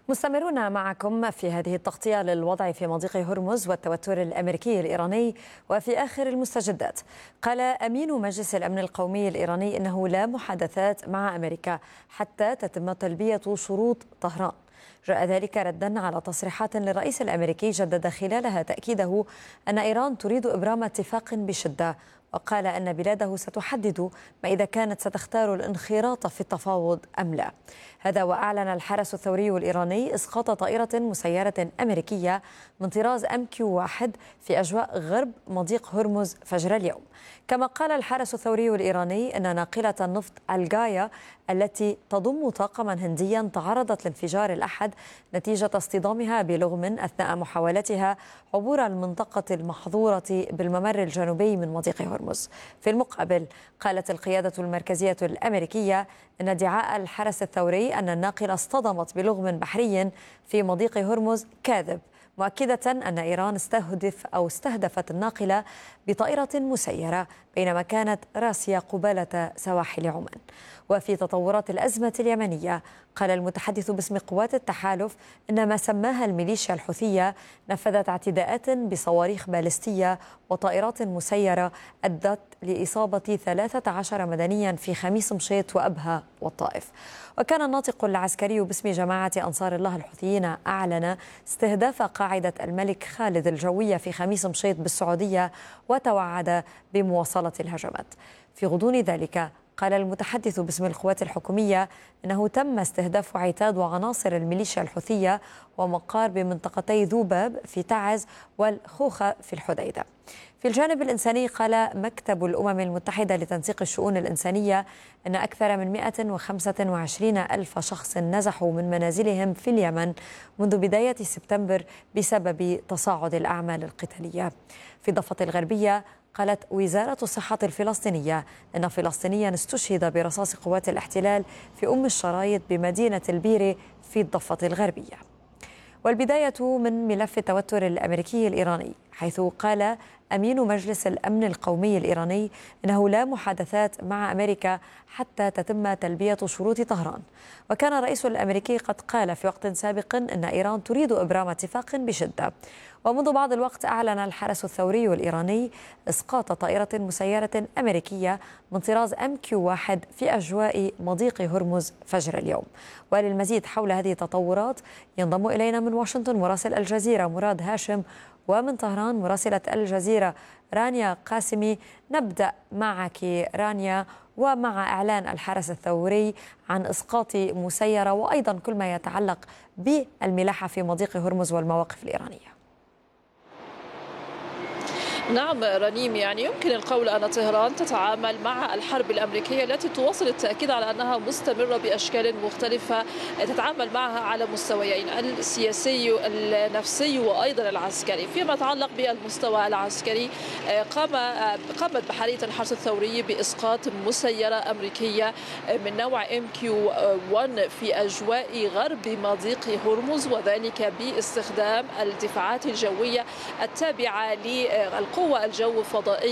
مستمرون معكم في هذه التغطية للوضع في مضيق هرمز والتوتر الأمريكي الإيراني. وفي آخر المستجدات قال أمين مجلس الأمن القومي الإيراني إنه لا محادثات مع أمريكا حتى تتم تلبية شروط طهران. جاء ذلك ردا على تصريحات للرئيس الأمريكي جدد خلالها تأكيده أن إيران تريد إبرام اتفاق بشدة، وقال أن بلاده ستحدد ما إذا كانت ستختار الانخراط في التفاوض أم لا. هذا وأعلن الحرس الثوري الإيراني إسقاط طائرة مسيرة أمريكية من طراز MQ-1 في أجواء غرب مضيق هرمز فجر اليوم. كما قال الحرس الثوري الإيراني أن ناقلة النفط الجايا التي تضم طاقما هنديا تعرضت لانفجار الأحد نتيجة اصطدامها بلغم أثناء محاولتها عبور المنطقة المحظورة بالممر الجنوبي من مضيق هرمز. في المقابل قالت القيادة المركزية الأمريكية أن ادعاء الحرس الثوري أن الناقلة اصطدمت بلغم بحري في مضيق هرمز كاذب، مؤكدة أن إيران استهدفت الناقلة بطائرة مسيرة بينما كانت راسية قبالة سواحل عمان. وفي تطورات الأزمة اليمنية قال المتحدث باسم قوات التحالف إن ما سماها الميليشيا الحوثية نفذت اعتداءات بصواريخ باليستية وطائرات مسيرة أدت لإصابة 13 مدنيا في خميس مشيط وأبها والطائف. وكان الناطق العسكري باسم جماعة أنصار الله الحوثيين أعلن استهداف قاعدة الملك خالد الجوية في خميس مشيط بالسعودية وتوعد بمواصلة الهجمات. في غضون ذلك قال المتحدث باسم القوات الحكومية أنه تم استهداف عتاد وعناصر الميليشيا الحوثية ومقار بمنطقتي ذوباب في تعز والخوخة في الحديدة. في الجانب الإنساني قال مكتب الأمم المتحدة لتنسيق الشؤون الإنسانية أن أكثر من 125 ألف شخص نزحوا من منازلهم في اليمن منذ بداية سبتمبر بسبب تصاعد الأعمال القتالية. في الضفة الغربية قالت وزارة الصحة الفلسطينية أن فلسطينيا استشهد برصاص قوات الاحتلال في الشرايط بمدينة البيرة في الضفة الغربية. والبداية من ملف التوتر الأمريكي الإيراني، حيث قال أمين مجلس الأمن القومي الإيراني إنه لا محادثات مع أمريكا حتى تتم تلبية شروط طهران. وكان الرئيس الأمريكي قد قال في وقت سابق أن إيران تريد إبرام اتفاق بشدة. ومنذ بعض الوقت أعلن الحرس الثوري الإيراني إسقاط طائرة مسيرة أمريكية من طراز MQ-1 في أجواء مضيق هرمز فجر اليوم. وللمزيد حول هذه التطورات ينضم إلينا من واشنطن مراسل الجزيرة مراد هاشم، ومن طهران مراسلة الجزيرة رانيا قاسمي. نبدأ معك رانيا، ومع إعلان الحرس الثوري عن إسقاط مسيرة وأيضا كل ما يتعلق بالملاحة في مضيق هرمز والمواقف الإيرانية. نعم رنيم، يمكن القول أن طهران تتعامل مع الحرب الأمريكية التي تواصل التأكيد على أنها مستمرة بأشكال مختلفة، تتعامل معها على مستويين، السياسي النفسي وأيضا العسكري. فيما يتعلق بالمستوى العسكري قامت بحرية الحرس الثوري بإسقاط مسيرة أمريكية من نوع MQ-1 في أجواء غرب مضيق هرمز، وذلك باستخدام الدفاعات الجوية التابعة للقوة الجو الفضائية